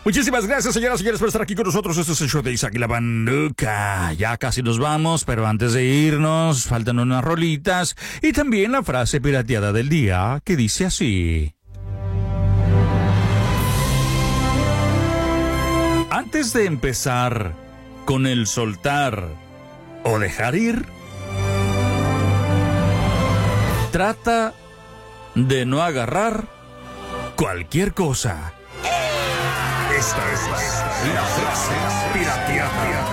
Muchísimas gracias, señoras y señores, por estar aquí con nosotros. Este es el show de Isaac y la Banduca. Ya casi nos vamos, pero antes de irnos, faltan unas rolitas y también la frase pirateada del día, que dice así. Antes de empezar con el soltar o dejar ir, trata de no agarrar cualquier cosa. Esta es la frase pirateada.